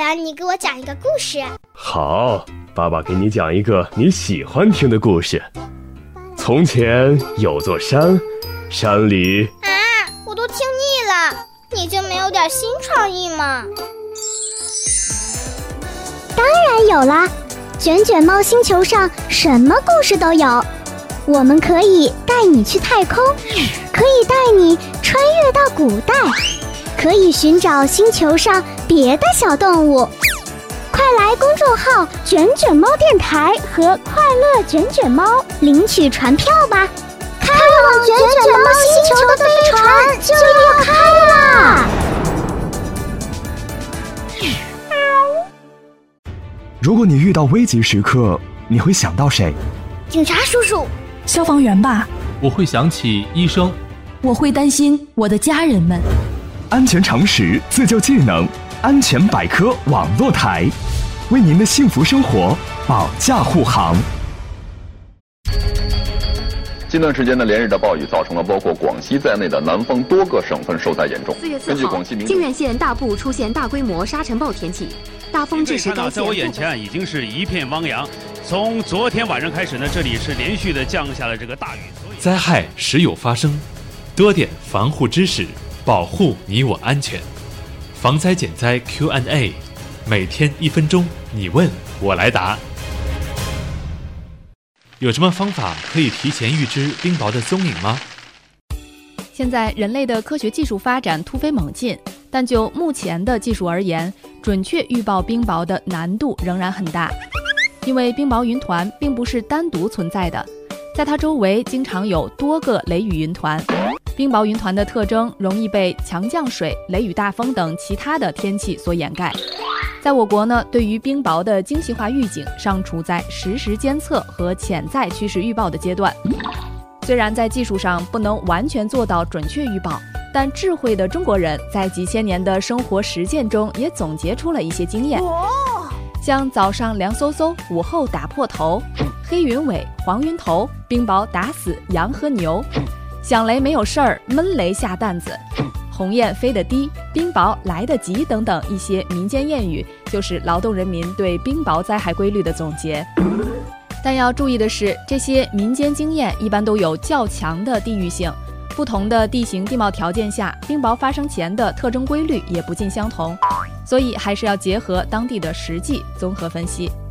然你给我讲一个故事。 好，爸爸给你讲一个你喜欢听的故事。从前有座山，山里…… 我都听腻了，你就没有点新创意吗？ 当然有啦，卷卷猫星球上什么故事都有。我们可以带你去太空，可以带你穿越到古代，可以寻找星球上别的小动物。快来公众号卷卷猫电台和快乐卷卷猫领取船票吧，开往卷卷猫星球的飞船就要开啦！ 如果你遇到危急时刻，你会想到谁？ 警察叔叔。 消防员吧。 我会想起医生。 我会担心我的家人们。 安全常识，自救技能，安全百科网络台，为您的幸福生活保驾护航。 近段时间的连日的暴雨造成了包括广西在内的南方多个省份受灾严重。 4月4号，靖远县大部出现大规模沙尘暴天气，大风致使该县。 在我眼前已经是一片汪洋。从昨天晚上开始呢，这里是连续的降下了这个大雨。 灾害时有发生，多点防护知识，保护你我安全。防灾减灾 Q&A， 每天1分钟，你问我来答。有什么方法可以提前预知冰雹的踪影吗？ 现在人类的科学技术发展突飞猛进，但就目前的技术而言，准确预报冰雹的难度仍然很大。因为冰雹云团并不是单独存在的，在它周围经常有多个雷雨云团。冰雹云团的特征容易被强降水、雷雨大风等其他的天气所掩盖。在我国呢，对于冰雹的精细化预警尚处在实时监测和潜在趋势预报的阶段。虽然在技术上不能完全做到准确预报，但智慧的中国人在几千年的生活实践中也总结出了一些经验。像早上凉飕飕，午后打破头，黑云尾，黄云头，冰雹打死羊和牛，响雷没有事儿，闷雷下担子，鸿雁飞得低，冰雹来得急等等一些民间谚语，就是劳动人民对冰雹灾害规律的总结。但要注意的是，这些民间经验一般都有较强的地域性，不同的地形地貌条件下，冰雹发生前的特征规律也不尽相同，所以还是要结合当地的实际综合分析。